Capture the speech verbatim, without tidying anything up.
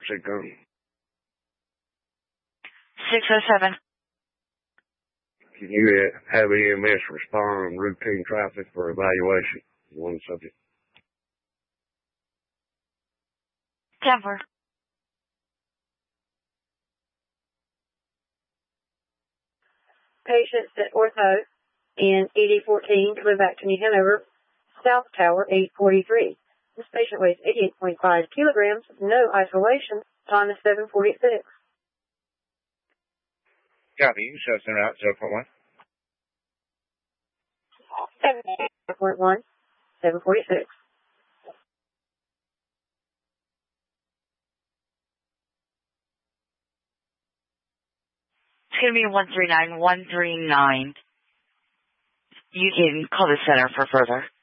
emergency come? six oh seven. Can you have E M S respond on routine traffic for evaluation? One subject. Denver. Patients at Ortho in E D fourteen coming back to New Hanover, South Tower, eight forty-three. This patient weighs eighty-eight point five kilograms, no isolation, time is seven forty-six. Copy. You show center out zero point one. zero point one, seven forty-six. It's going to be one three nine one three nine. You can call the center for further.